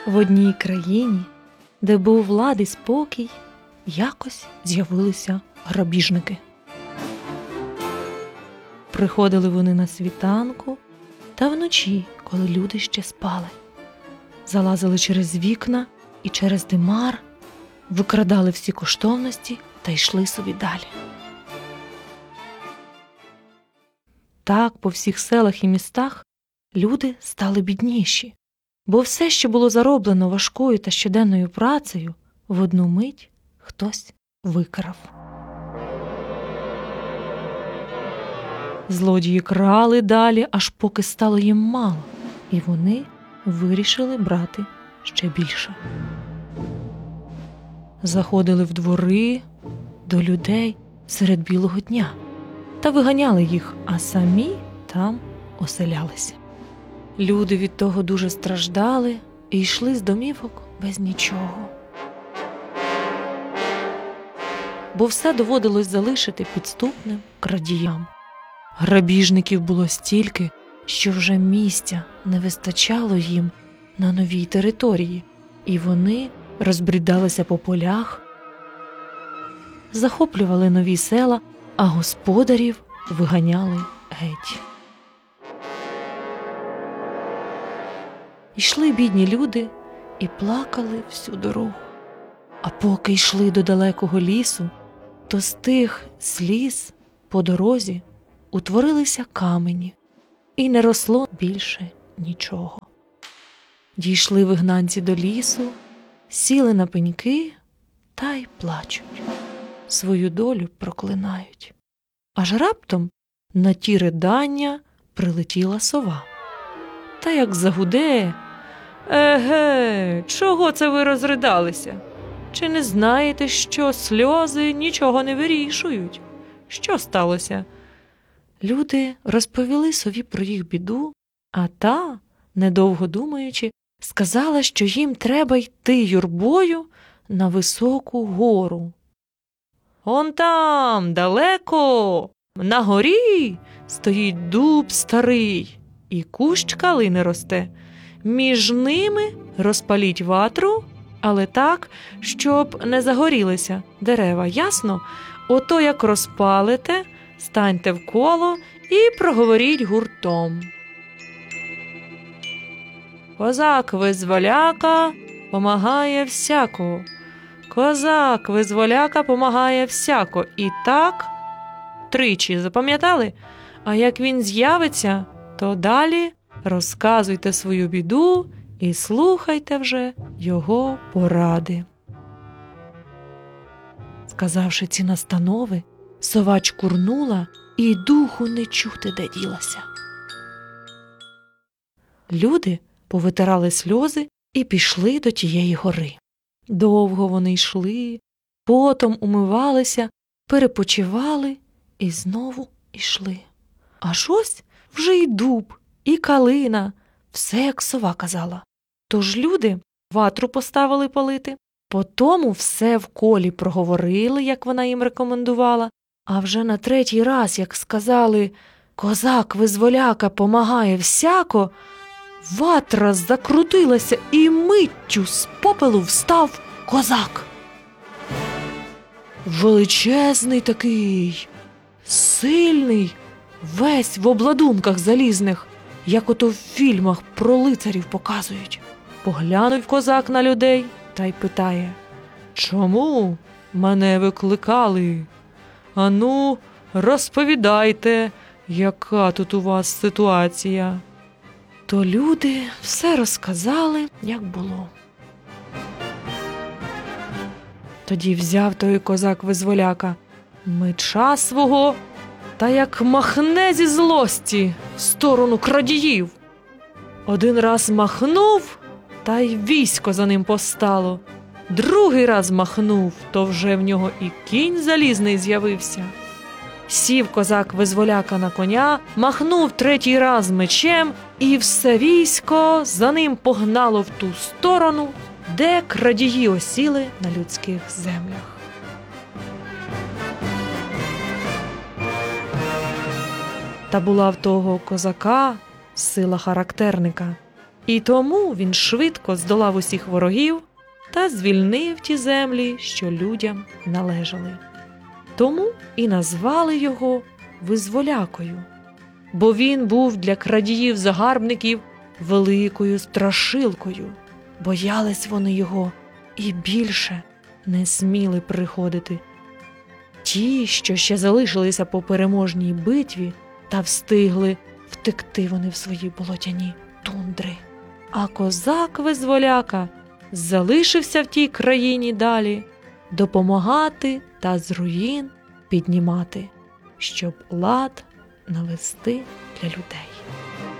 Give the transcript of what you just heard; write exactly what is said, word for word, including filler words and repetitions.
В одній країні, де був влади спокій, якось з'явилися грабіжники. Приходили вони на світанку та вночі, коли люди ще спали. Залазили через вікна і через димар, викрадали всі коштовності та йшли собі далі. Так по всіх селах і містах люди стали бідніші, бо все, що було зароблено важкою та щоденною працею, в одну мить хтось викрав. Злодії крали далі, аж поки стало їм мало, і вони вирішили брати ще більше. Заходили в двори до людей серед білого дня та виганяли їх, а самі там оселялися. Люди від того дуже страждали і йшли з домівок без нічого. Бо все доводилось залишити підступним крадіям. Грабіжників було стільки, що вже місця не вистачало їм на новій території, і вони розбрідалися по полях, захоплювали нові села, а господарів виганяли геть. Йшли бідні люди і плакали всю дорогу. А поки йшли до далекого лісу, то з тих сліз по дорозі утворилися камені, і не росло більше нічого. Дійшли вигнанці до лісу, сіли на пеньки та й плачуть, свою долю проклинають. Аж раптом на ті ридання прилетіла сова. Та як загуде: «Еге, чого це ви розридалися? Чи не знаєте, що сльози нічого не вирішують? Що сталося?» Люди розповіли сові про їх біду, а та, недовго думаючи, сказала, що їм треба йти юрбою на високу гору. «Он там, далеко, на горі, стоїть дуб старий, і кущ калини росте. Між ними розпаліть ватру, але так, щоб не загорілися дерева, ясно? Ото як розпалите, станьте в коло і проговоріть гуртом. Козак-визволяка помагає всяко. Козак-визволяка помагає всяко. І так тричі, запам'ятали? А як він з'явиться, то далі розказуйте свою біду і слухайте вже його поради». Сказавши ці настанови, сова чкурнула і духу не чути, де ділася. Люди повитирали сльози і пішли до тієї гори. Довго вони йшли, потом умивалися, перепочивали і знову йшли. Аж ось вже й дуб, і калина, все, як сова казала. Тож люди ватру поставили палити, потому все в колі проговорили, як вона їм рекомендувала, а вже на третій раз, як сказали «Козак-визволяка помагає всяко», ватра закрутилася, і миттю з попелу встав козак. Величезний такий, сильний, весь в обладунках залізних, як ото в фільмах про лицарів показують. Поглянув козак на людей та й питає: «Чому мене викликали? Ану, розповідайте, яка тут у вас ситуація?» То люди все розказали, як було. Тоді взяв той козак-визволяка меча свого та як махне зі злості в сторону крадіїв. Один раз махнув, та й військо за ним постало. Другий раз махнув, то вже в нього і кінь залізний з'явився. Сів козак-визволяка на коня, махнув третій раз мечем, і все військо за ним погнало в ту сторону, де крадії осіли на людських землях. Та була в того козака сила характерника. І тому він швидко здолав усіх ворогів та звільнив ті землі, що людям належали. Тому і назвали його Визволякою, бо він був для крадіїв-загарбників великою страшилкою. Боялись вони його і більше не сміли приходити. Ті, що ще залишилися по переможній битві, та встигли втекти вони в свої болотяні тундри. А козак-визволяка залишився в тій країні далі допомагати та з руїн піднімати, щоб лад навести для людей.